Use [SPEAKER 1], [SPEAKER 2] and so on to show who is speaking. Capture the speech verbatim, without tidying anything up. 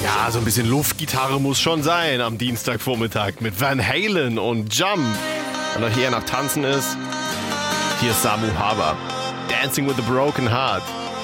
[SPEAKER 1] Ja, so ein bisschen Luftgitarre muss schon sein am Dienstagvormittag mit Van Halen und Jump. Wenn euch eher nach Tanzen ist, hier ist Samu Haber. Dancing with a Broken Heart.